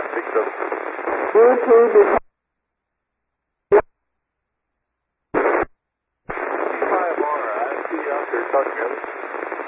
Think so. Due to the C5R, I see you out there talking to others.